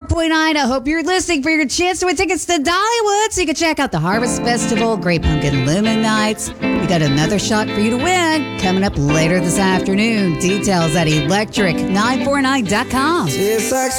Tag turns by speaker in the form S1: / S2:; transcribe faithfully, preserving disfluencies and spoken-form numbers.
S1: point nine. I hope you're listening for your chance to win tickets to Dollywood so you can check out the Harvest Festival, Great Pumpkin Lumen Nights. We got another shot for you to win coming up later this afternoon. Details at electric nine four nine dot com.
S2: Tastes like